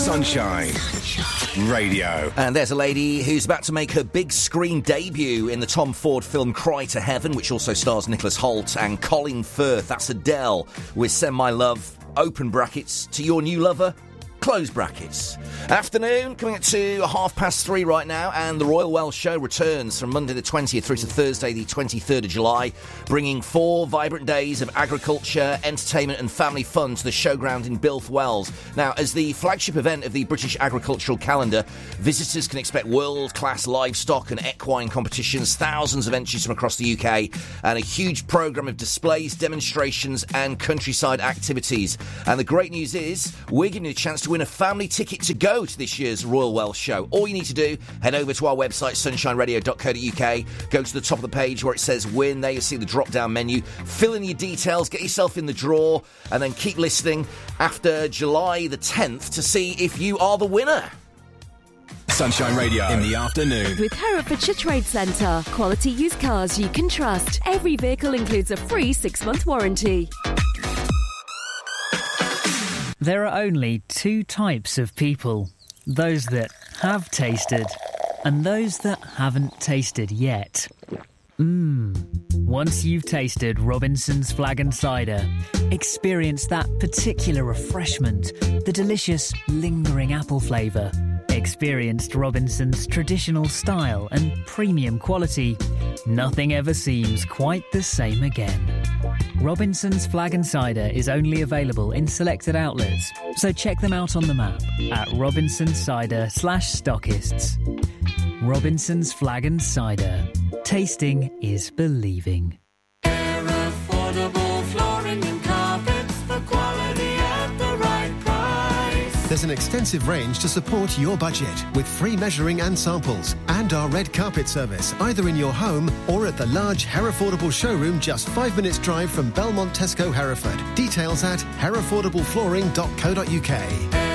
Sunshine Radio. And there's a lady who's about to make her big screen debut in the Tom Ford film Cry to Heaven, which also stars Nicholas Hoult and Colin Firth. That's Adele with Send My Love, open brackets, to your new lover, close brackets. Afternoon, coming up to 3:30 right now, and the Royal Welsh Show returns from Monday the 20th through to Thursday the 23rd of July, bringing 4 vibrant days of agriculture, entertainment and family fun to the showground in Bilth Wells. Now, as the flagship event of the British agricultural calendar, visitors can expect world-class livestock and equine competitions, thousands of entries from across the UK, and a huge programme of displays, demonstrations and countryside activities. And the great news is, we're giving you a chance to win a family ticket to go to this year's Royal Welsh Show. All you need to do, head over to our website, sunshineradio.co.uk, go to the top of the page where it says win. There you'll see the drop-down menu. Fill in your details, get yourself in the draw, and then keep listening after July the 10th to see if you are the winner. Sunshine Radio in the afternoon. With Herefordshire Trade Centre. Quality used cars you can trust. Every vehicle includes a free 6-month warranty. There are only 2 types of people. Those that have tasted and those that haven't tasted yet. Once you've tasted Robinson's Flag and Cider, experience that particular refreshment, the delicious, lingering apple flavour. Experienced Robinson's traditional style and premium quality. Nothing ever seems quite the same again. Robinson's Flag and Cider is only available in selected outlets, so check them out on the map at robinsoncider/stockists. Robinson's Flag and Cider. Tasting is believing. Affordable flooring and carpets for quality at the right price. There's an extensive range to support your budget with free measuring and samples and our red carpet service either in your home or at the large Herefordable showroom just 5 minutes drive from Belmont Tesco, Hereford. Details at herefordableflooring.co.uk.